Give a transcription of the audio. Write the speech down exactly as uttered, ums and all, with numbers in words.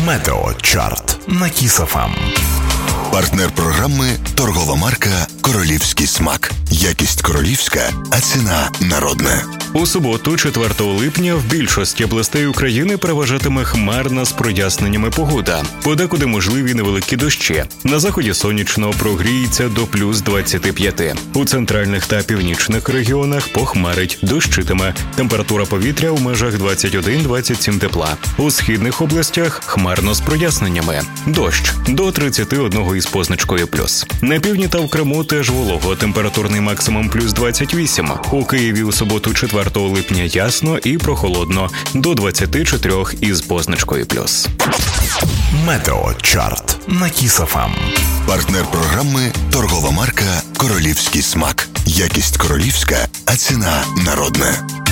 Метеочарт на Кіс еф ем. Партнер програми – торгова марка «Королівський смак». Якість королівська, а ціна народна. У суботу, четвертого липня, в більшості областей України переважатиме хмарна з проясненнями погода. Подекуди можливі невеликі дощі. На заході сонячно, прогріється до плюс двадцять п'ять. У центральних та північних регіонах похмарить, дощитиме. Температура повітря у межах двадцять один - двадцять сім тепла. У східних областях хмарно з проясненнями. Дощ до тридцять один із позначкою плюс. На півдні та в Криму теж волого. Температурний максимум плюс двадцять вісім. У Києві у суботу, четвертого липня ясно і прохолодно до двадцять чотири із позначкою плюс. Метеочарт на Кіс еф ем. Партнер програми – торгова марка «Королівський смак». Якість королівська, а ціна народна.